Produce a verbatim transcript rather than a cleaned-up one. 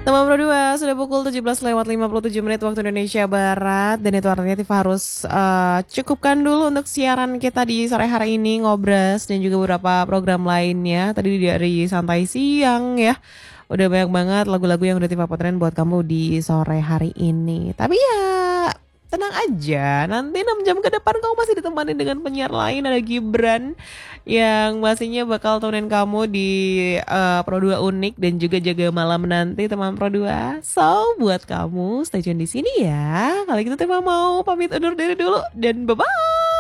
Teman berdua, sudah pukul tujuh belas lewat lima puluh tujuh menit waktu Indonesia Barat. Dan itu artinya Tifa harus eh, cukupkan dulu untuk siaran kita di sore hari ini, Ngobras dan juga beberapa program lainnya. Tadi dari Santai Siang ya. Udah banyak banget lagu-lagu yang udah Tifa puterin buat kamu di sore hari ini. Tapi ya tenang aja, nanti enam jam ke depan kamu masih ditemani dengan penyiar lain. Ada Gibran yang pastinya bakal temenin kamu di eh, Pro dua Unik dan juga jaga malam nanti teman Pro dua. So, buat kamu stay tune di sini ya. Kalau gitu Tifa mau pamit undur diri dulu dan bye-bye.